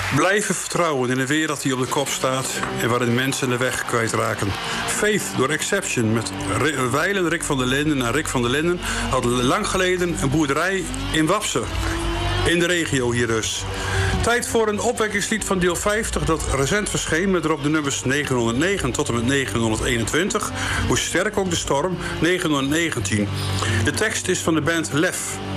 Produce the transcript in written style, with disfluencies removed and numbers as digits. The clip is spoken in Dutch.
Blijven vertrouwen in een wereld die op de kop staat en waarin mensen de weg kwijtraken. Faith door Exception met wijlen Rick van der Linden. En Rick van der Linden had lang geleden een boerderij in Wapse. In de regio hier dus. Tijd voor een opwekkingslied van deel 50 dat recent verscheen met erop de nummers 909 tot en met 921. Hoe sterk ook de storm, 919. De tekst is van de band Lef.